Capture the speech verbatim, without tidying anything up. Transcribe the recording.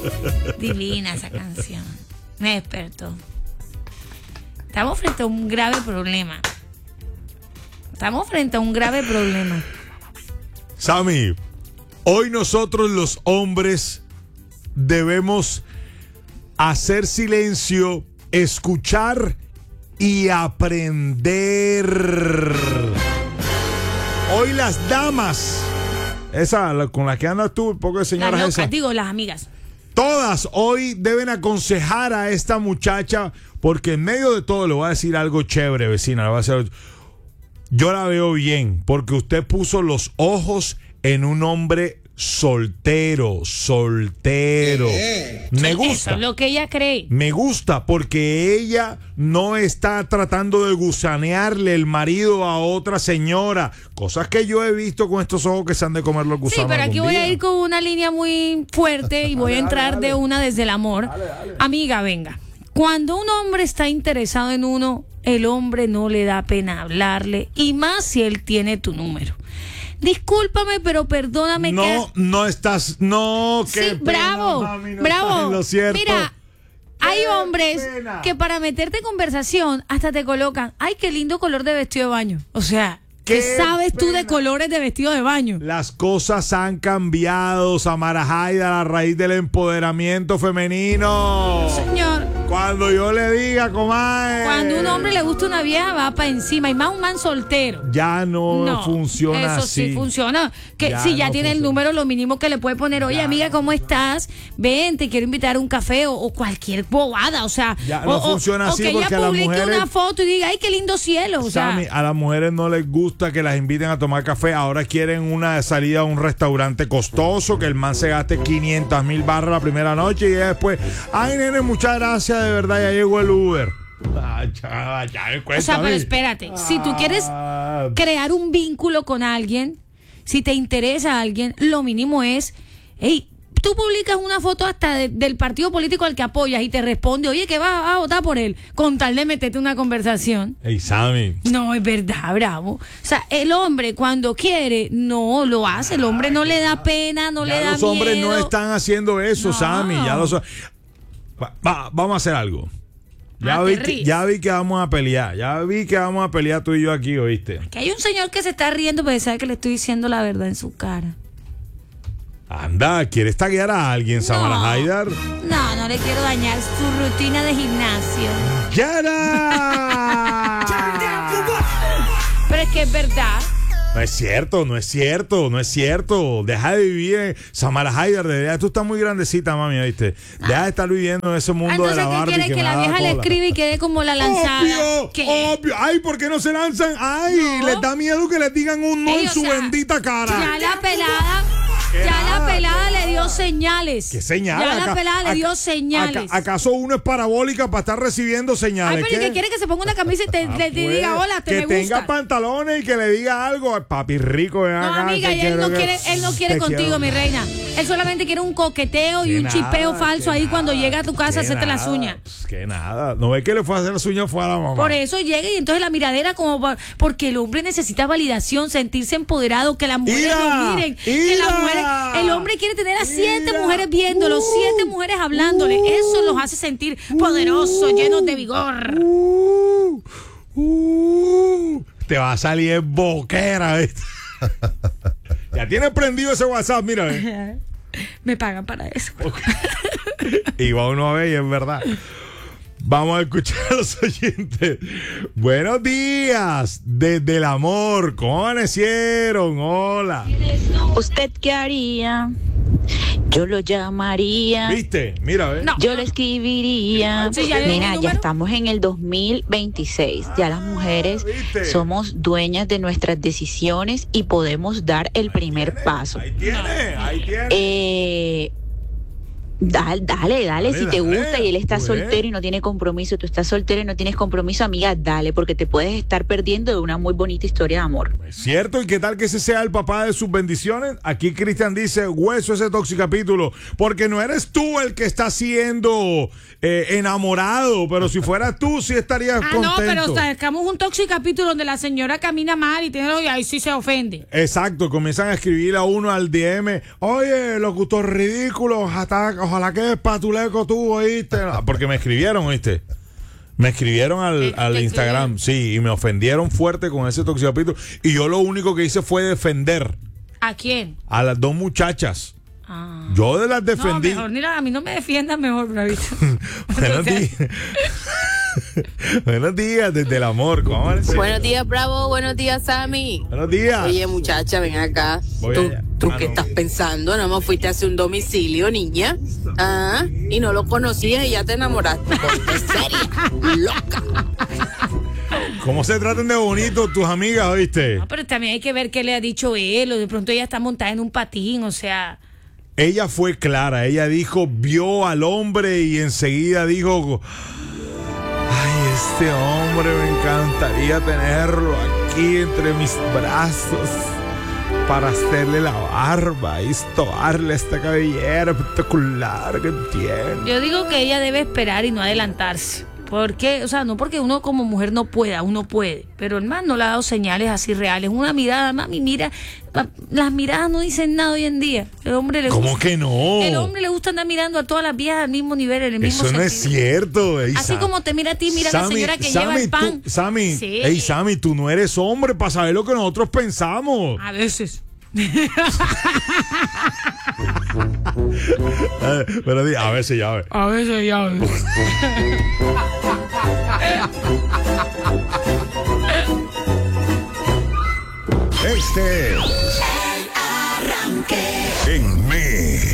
Divina esa canción. Me despertó. Estamos frente a un grave problema. Estamos frente a un grave problema. Sammy, hoy nosotros los hombres debemos hacer silencio, escuchar y aprender. Hoy las damas, esa la, con la que andas tú, un poco de señoras Las locas, esas, digo, las amigas. todas hoy deben aconsejar a esta muchacha, porque en medio de todo le voy a decir algo chévere, vecina. Le voy a decir, yo la veo bien, porque usted puso los ojos en un hombre soltero, soltero. ¿Qué? Me Eso gusta. es lo que ella cree. Me gusta porque ella no está tratando de gusanearle el marido a otra señora. Cosas que yo he visto con estos ojos que se han de comer los gusanos. Sí, pero aquí algún voy día. a ir con una línea muy fuerte y voy a entrar dale, dale. de una desde el amor. Dale, dale. Amiga, venga. Cuando un hombre está interesado en uno, el hombre no le da pena hablarle, y más si él tiene tu número. Discúlpame, pero perdóname. No, que... no estás, no, qué Sí, pena, bravo, mami, no bravo. estás en lo cierto. Mira, hay Qué hombres pena. que para meterte en conversación hasta te colocan, ay, qué lindo color de vestido de baño. O sea, ¿qué, Qué sabes tú de pena. colores de vestido de baño? Las cosas han cambiado, Samara Haida, a raíz del empoderamiento femenino. Señor, Cuando yo le diga, comadre, cuando a un hombre le gusta una vieja, va para encima, y más un man soltero. ya no, No, funciona eso así. sí funciona. Que Ya si ya no tiene el funciona. número, lo mínimo que le puede poner, oye, amiga, ¿cómo estás? Ven, te quiero invitar a un café, o, o cualquier bobada, o sea, Ya o, no o- funciona o así que porque ella a las publique mujeres- una foto y diga, ay, qué lindo cielo, o sea, Sammy, a las mujeres no les gusta que las inviten a tomar café. Ahora quieren una salida a un restaurante costoso, que el man se gaste quinientas mil barras la primera noche y después, ay, nene, muchas gracias, de verdad, ya llegó el Uber. Ah, ya, ya me o cuenta sea, a pero mí. espérate, si tú quieres Ah, crear un vínculo con alguien, si te interesa a alguien, lo mínimo es, hey, tú publicas una foto hasta de- del partido político al que apoyas y te responde, oye, que vas a votar por él, con tal de meterte una conversación. Ey, Sammy. No, es verdad, bravo. O sea, el hombre cuando quiere, no lo hace. El hombre no le da pena, no le Ya da los hombres miedo. no están haciendo eso, No. Sammy. Ya los... Va- va- vamos a hacer algo. Ya, Ah, vi te que, ríes. ya vi que vamos a pelear. Ya vi que vamos a pelear tú y yo aquí, ¿oíste? Que hay un señor que se está riendo porque sabe que le estoy diciendo la verdad en su cara. Anda, ¿quieres taguear a alguien, Samara No. Haidar? No, no le quiero dañar su rutina de gimnasio. ¡Yara! Pero es que es verdad. No es cierto, no es cierto, no es cierto. Deja de vivir en Samara Haidar, de verdad, tú estás muy grandecita, mami, ¿viste? Deja de estar viviendo en ese mundo Ah, entonces, de la ¿qué Barbie quiere? Que, me la da vieja le cola. escribe y quede como la lanzada. Obvio, ¿Qué? obvio. Ay, ¿por qué no se lanzan? Ay, No. les da miedo que les digan un no Ey, en o su sea, bendita cara. Ya la pelada, ¿Qué ya nada? la pelada le dio señales. ¿Qué señal? Ya la Acá- pelada le acá- dio señales. acá- ¿Acaso uno es parabólica para estar recibiendo Ay, señales? pero ¿y ¿Qué? que quiere que se ponga una camisa y te, Ah, le- te pues, diga hola, te que me tenga gusta? pantalones y que le diga algo. Ay, papi rico, ven No, acá, amiga, te y él quiero no que- quiere, él no quiere te contigo, quiero. mi reina. Él solamente quiere un coqueteo y Que un nada, chipeo falso que ahí cuando nada, llega a tu casa a que hacerte las nada, uñas. pues, que nada. No ve que le fue a hacer las uñas fue a la mamá. Por eso llega y entonces la miradera como por- porque el hombre necesita validación, sentirse empoderado, que las mujeres ¡Ira! lo miren, que las ¡Ira! mujeres, el hombre quiere tener a siete ¡Ira! mujeres viéndolo, Uh, siete mujeres hablándole, eso los hace sentir poderosos, llenos de vigor. Uh, uh, te va a salir boquera, ¿viste? Ya tienes prendido ese WhatsApp, mira. ¿eh? Me pagan para eso. Y va uno a ver y es verdad. Vamos a escuchar a los oyentes. Buenos días, desde el amor. ¿Cómo amanecieron? Hola. ¿Usted qué haría? Yo lo llamaría. ¿Viste? Mira, ¿ves? No. Yo lo escribiría. Sí, ya le di mi Mira, ya número. estamos en el dos mil veintiséis. Ya las mujeres ¿viste? somos dueñas de nuestras decisiones y podemos dar el primer paso. Ahí tiene, ahí tiene. Eh, dale, dale, dale, si te dale, gusta y él está pues. soltero y no tiene compromiso, tú estás soltero y no tienes compromiso, amiga, dale, porque te puedes estar perdiendo de una muy bonita historia de amor. ¿Es cierto? ¿Y qué tal que ese sea el papá de sus bendiciones? Aquí Cristian dice, hueso ese toxicapítulo, porque no eres tú el que está siendo eh, enamorado, pero si fueras tú sí estarías Ah, contento. no, pero sacamos un tóxico capítulo donde la señora camina mal y tiene y ahí sí se ofende. Exacto, comienzan a escribir a uno al D M, oye, locutor ridículo, hasta ojalá que espatuleco tú, oíste. Porque me escribieron, oíste. Me escribieron al, al Instagram, sí, y me ofendieron fuerte con ese toxicapito. Y yo lo único que hice fue defender. ¿A quién? A las dos muchachas. Ah. Yo de las defendí. No, mejor, mira, a mí no me defiendas mejor, bravito. Buenos días. Buenos días, desde el amor. ¿Cómo amanece? Buenos días, Bravo. Buenos días, Sammy. Buenos días. Oye, muchacha, ven acá. Voy ¿Tú, allá. tú Ah, qué no. estás pensando? ¿No me fuiste a hacer un domicilio, niña? Ah, y no lo conocías y ya te enamoraste. Ponte seria, loca. ¿Cómo se tratan de bonitos tus amigas, oíste? No, pero también hay que ver qué le ha dicho él, o de pronto ella está montada en un patín, o sea... Ella fue clara, ella dijo, vio al hombre y enseguida dijo, ay, este hombre me encantaría tenerlo aquí entre mis brazos para hacerle la barba y estoarle esta cabellera espectacular que tiene. Yo digo que ella debe esperar y no adelantarse. Porque, o sea, no porque uno como mujer no pueda, uno puede, pero el man no le ha dado señales así reales. Una mirada, mami, mira, las miradas no dicen nada hoy en día. El hombre le ¿Cómo gusta, que no? el hombre le gusta andar mirando a todas las viejas al mismo nivel, en el mismo Eso no sentido. es cierto. Ey, Así Sa- como te mira a ti, mira a la Sammy, señora que Sammy, lleva el pan. Tú, Sammy, Sí. ey, Sammy, tú no eres hombre para saber lo que nosotros pensamos. A veces. Eh, pero di, a ver si ya ve. A veces ya. Este es El Arranque en Me.